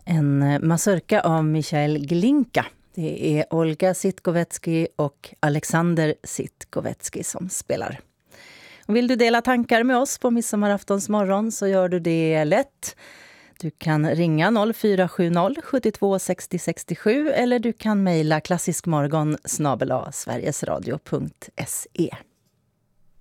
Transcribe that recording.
En mazurka av Michael Glinka. Det är Olga Sitkovetsky och Alexander Sitkovetsky som spelar. Och vill du dela tankar med oss på midsommaraftons morgon så gör du det lätt. Du kan ringa 0470 72 60 67 eller du kan mejla klassiskmorgon @sverigesradio.se.